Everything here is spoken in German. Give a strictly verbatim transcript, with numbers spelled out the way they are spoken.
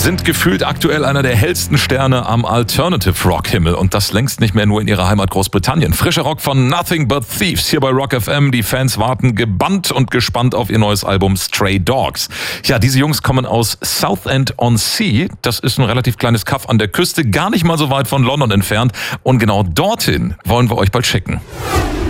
sind gefühlt aktuell einer der hellsten Sterne am Alternative-Rock-Himmel und das längst nicht mehr nur in ihrer Heimat Großbritannien. Frischer Rock von Nothing But Thieves hier bei Rock F M. Die Fans warten gebannt und gespannt auf ihr neues Album Stray Dogs. Ja, diese Jungs kommen aus Southend-on-Sea. Das ist ein relativ kleines Kaff an der Küste, gar nicht mal so weit von London entfernt. Und genau dorthin wollen wir euch bald schicken.